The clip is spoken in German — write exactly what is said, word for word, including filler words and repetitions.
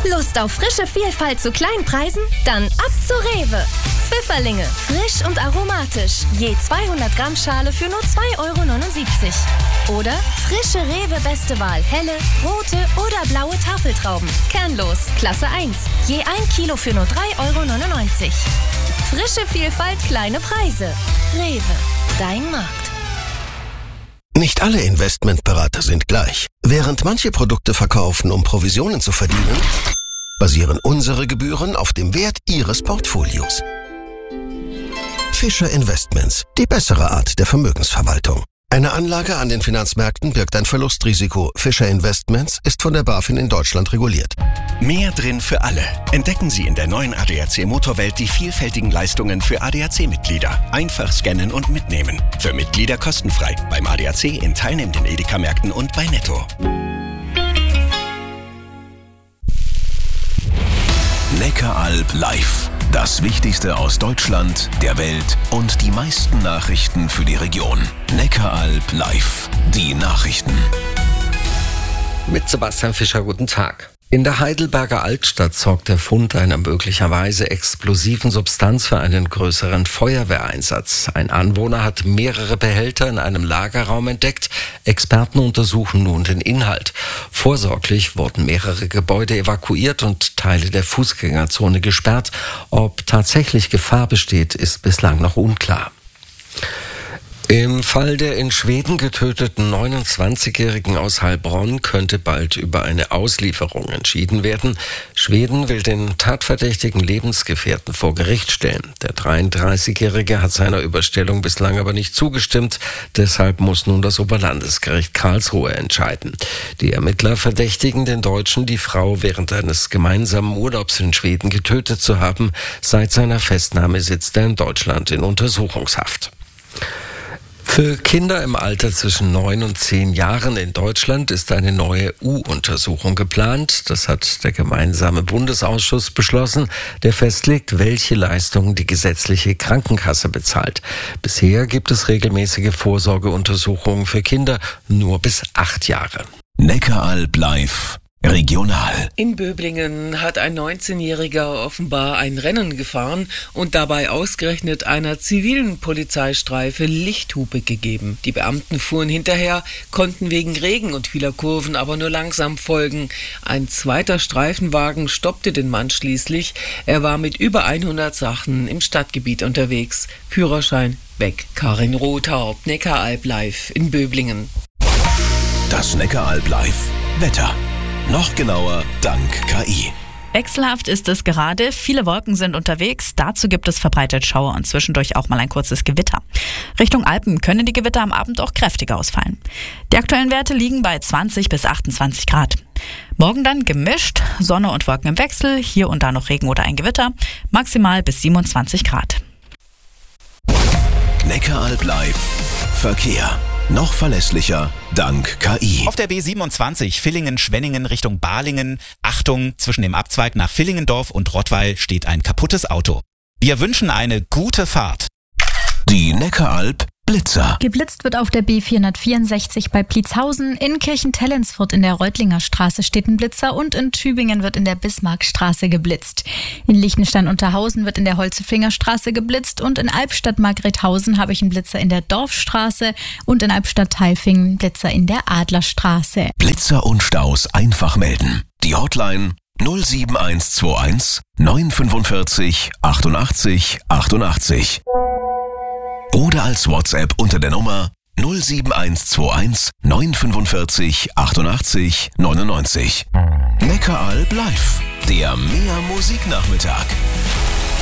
Lust auf frische Vielfalt zu Kleinpreisen? Dann ab zu Rewe. Pfifferlinge, frisch und aromatisch. Je zweihundert Gramm Schale für nur zwei Euro neunundsiebzig. Oder frische Rewe Beste Wahl, helle, rote oder blaue Tafeltrauben. Kernlos, Klasse eins. Je ein Kilo für nur drei Euro neunundneunzig. Frische Vielfalt, kleine Preise. Rewe, dein Markt. Nicht alle Investmentberater sind gleich. Während manche Produkte verkaufen, um Provisionen zu verdienen, basieren unsere Gebühren auf dem Wert Ihres Portfolios. Fischer Investments, die bessere Art der Vermögensverwaltung. Eine Anlage an den Finanzmärkten birgt ein Verlustrisiko. Fischer Investments ist von der BaFin in Deutschland reguliert. Mehr drin für alle. Entdecken Sie in der neuen A D A C Motorwelt die vielfältigen Leistungen für A D A C-Mitglieder. Einfach scannen und mitnehmen. Für Mitglieder kostenfrei. Beim A D A C in teilnehmenden Edeka-Märkten und bei Netto. Neckaralb live. Das Wichtigste aus Deutschland, der Welt und die meisten Nachrichten für die Region. Neckaralb live. Die Nachrichten. Mit Sebastian Fischer, guten Tag. In der Heidelberger Altstadt sorgt der Fund einer möglicherweise explosiven Substanz für einen größeren Feuerwehreinsatz. Ein Anwohner hat mehrere Behälter in einem Lagerraum entdeckt. Experten untersuchen nun den Inhalt. Vorsorglich wurden mehrere Gebäude evakuiert und Teile der Fußgängerzone gesperrt. Ob tatsächlich Gefahr besteht, ist bislang noch unklar. Im Fall der in Schweden getöteten neunundzwanzigjährigen aus Heilbronn könnte bald über eine Auslieferung entschieden werden. Schweden will den tatverdächtigen Lebensgefährten vor Gericht stellen. Der dreiunddreißigjährige hat seiner Überstellung bislang aber nicht zugestimmt. Deshalb muss nun das Oberlandesgericht Karlsruhe entscheiden. Die Ermittler verdächtigen den Deutschen, die Frau während eines gemeinsamen Urlaubs in Schweden getötet zu haben. Seit seiner Festnahme sitzt er in Deutschland in Untersuchungshaft. Für Kinder im Alter zwischen neun und zehn Jahren in Deutschland ist eine neue U-Untersuchung geplant. Das hat der gemeinsame Bundesausschuss beschlossen, der festlegt, welche Leistungen die gesetzliche Krankenkasse bezahlt. Bisher gibt es regelmäßige Vorsorgeuntersuchungen für Kinder nur bis acht Jahre. Neckaralb live. Regional. In Böblingen hat ein neunzehnjähriger offenbar ein Rennen gefahren und dabei ausgerechnet einer zivilen Polizeistreife Lichthupe gegeben. Die Beamten fuhren hinterher, konnten wegen Regen und vieler Kurven aber nur langsam folgen. Ein zweiter Streifenwagen stoppte den Mann schließlich. Er war mit über hundert Sachen im Stadtgebiet unterwegs. Führerschein weg. Karin Rothaupt, Neckaralb live in Böblingen. Das Neckaralb live. Wetter. Noch genauer dank K I. Wechselhaft ist es gerade. Viele Wolken sind unterwegs. Dazu gibt es verbreitet Schauer und zwischendurch auch mal ein kurzes Gewitter. Richtung Alpen können die Gewitter am Abend auch kräftiger ausfallen. Die aktuellen Werte liegen bei zwanzig bis achtundzwanzig Grad. Morgen dann gemischt, Sonne und Wolken im Wechsel, hier und da noch Regen oder ein Gewitter, maximal bis siebenundzwanzig Grad. Neckaralb live. Verkehr. Noch verlässlicher dank K I. Auf der B siebenundzwanzig Villingen-Schwenningen Richtung Balingen. Achtung, zwischen dem Abzweig nach Villingendorf und Rottweil steht ein kaputtes Auto. Wir wünschen eine gute Fahrt. Die Neckaralb Blitzer. Geblitzt wird auf der B vierhundertvierundsechzig bei Pliezhausen, in Kirchentellensfurt in der Reutlinger Straße steht ein Blitzer und in Tübingen wird in der Bismarckstraße geblitzt. In Liechtenstein-Unterhausen wird in der Holzeflinger Straße geblitzt und in Albstadt-Margrethausen habe ich einen Blitzer in der Dorfstraße und in Albstadt-Tailfingen Blitzer in der Adlerstraße. Blitzer und Staus einfach melden. Die Hotline null sieben eins zwei eins neun fünf vier achtundachtzig achtundachtzig. Oder als WhatsApp unter der Nummer null sieben eins zwei eins neun fünf vier achtundachtzig neunundneunzig. Neckaralb live, der Mehr Musiknachmittag.